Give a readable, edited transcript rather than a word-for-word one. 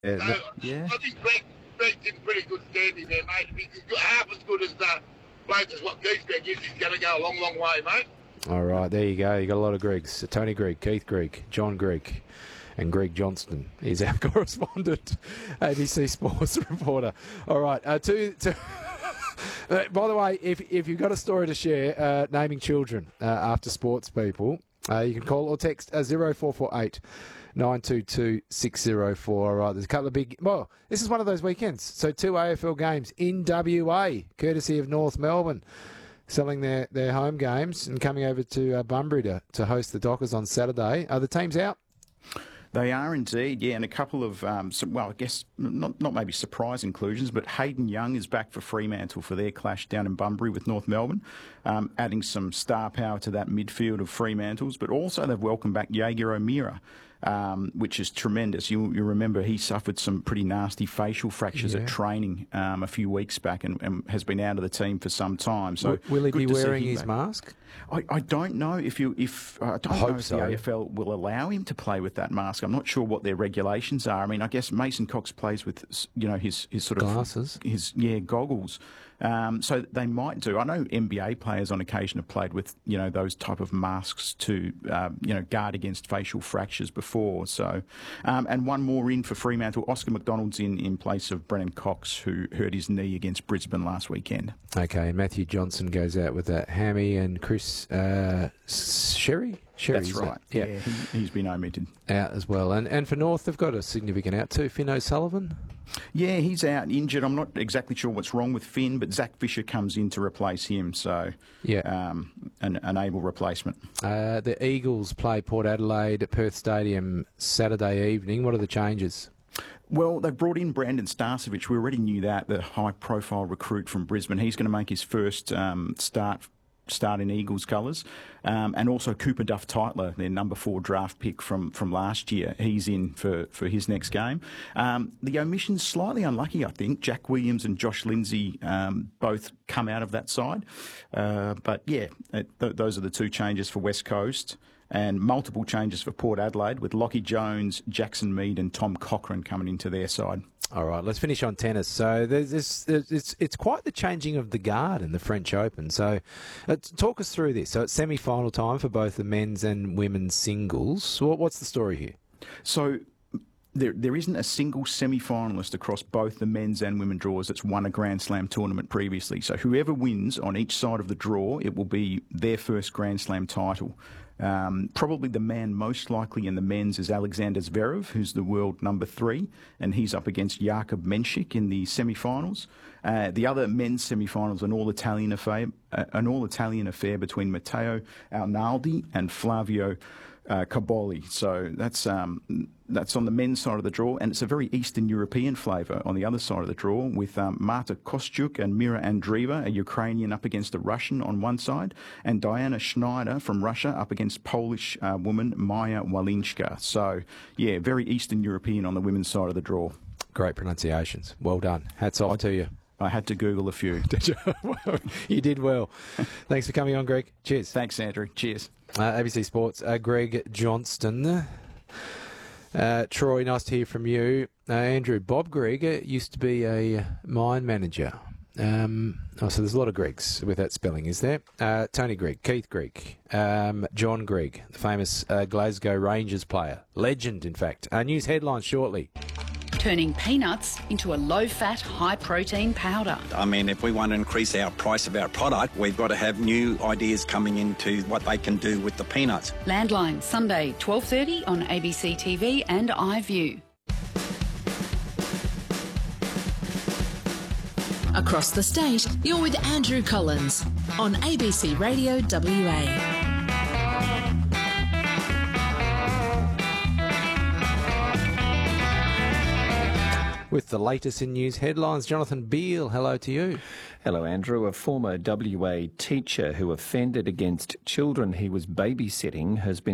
So Yeah. I think Greg's in pretty good standing there, mate. If he's got half as good as blokes as what Keith Greg is, he's going to go a long, long way, mate. All right, there you go. You got a lot of Gregs. Tony Gregg, Keith Gregg, John Gregg, and Greg Johnston. He's our correspondent, ABC Sports reporter. All right, by the way, if you've got a story to share, naming children after sports people, you can call or text 0448 922 604. All right, there's a couple of big... Well, this is one of those weekends. So 2 AFL games in WA, courtesy of North Melbourne, selling their home games and coming over to Bunbury to host the Dockers on Saturday. Are the teams out? They are indeed, yeah, and a couple of, I guess not maybe surprise inclusions, but Hayden Young is back for Fremantle for their clash down in Bunbury with North Melbourne, adding some star power to that midfield of Fremantle's, but also they've welcomed back Jaeger O'Meara, which is tremendous. You remember he suffered some pretty nasty facial fractures at training a few weeks back and has been out of the team for some time. So will he be wearing his mask? I don't know if the AFL will allow him to play with that mask. I'm not sure what their regulations are. I mean, I guess Mason Cox plays with his sort of glasses, goggles. So they might do. I know NBA players on occasion have played with those type of masks to guard against facial fractures before. So and one more in for Fremantle. Oscar McDonald's in place of Brennan Cox, who hurt his knee against Brisbane last weekend. Okay, and Matthew Johnson goes out with that hammy, and Chris Sherry. That's right. Yeah, he's been omitted. Out as well. And for North, they've got a significant out too. Finn O'Sullivan. Yeah, he's out injured. I'm not exactly sure what's wrong with Finn, but Zach Fisher comes in to replace him. So, an able replacement. The Eagles play Port Adelaide at Perth Stadium Saturday evening. What are the changes? Well, they've brought in Brandon Starcevich. We already knew that, the high-profile recruit from Brisbane. He's going to make his first start in Eagles colours, and also Cooper Duff-Tytler, their number 4 draft pick from last year. He's in for his next game. The omission's slightly unlucky, I think. Jack Williams and Josh Lindsay both come out of that side. But yeah, those are the 2 changes for West Coast, and multiple changes for Port Adelaide with Lockie Jones, Jackson Mead and Tom Cochrane coming into their side. All right, let's finish on tennis. So it's quite the changing of the guard in the French Open. So talk us through this. So it's semi-final time for both the men's and women's singles. So what's the story here? So there isn't a single semi-finalist across both the men's and women draws that's won a Grand Slam tournament previously. So whoever wins on each side of the draw, it will be their first Grand Slam title. Probably the man most likely in the men's is Alexander Zverev, who's the world number 3, and he's up against Jakub Menchik in the semi-finals. The other men's semi-finals, an all-Italian affair between Matteo Arnaldi and Flavio Caboli. So that's on the men's side of the draw, and it's a very Eastern European flavour on the other side of the draw with Marta Kostyuk and Mira Andreeva, a Ukrainian, up against a Russian on one side, and Diana Schneider from Russia up against Polish woman Maya Walinska. So, yeah, very Eastern European on the women's side of the draw. Great pronunciations. Well done. Hats off to you. I had to Google a few. Did you? You did well. Thanks for coming on, Greg. Cheers. Thanks, Andrew. Cheers. ABC Sports, Greg Johnston. Troy, nice to hear from you. Andrew, Bob Gregg used to be a mine manager. So there's a lot of Greggs with that spelling, is there? Tony Gregg, Keith Gregg, John Gregg, the famous Glasgow Rangers player. Legend, in fact. News headlines shortly. Turning peanuts into a low-fat, high-protein powder. I mean, if we want to increase our price of our product, we've got to have new ideas coming into what they can do with the peanuts. Landline, Sunday, 12:30 on ABC TV and iView. Across the state, you're with Andrew Collins on ABC Radio WA. With the latest in news headlines, Jonathan Beale, hello to you. Hello, Andrew. A former WA teacher who offended against children he was babysitting has been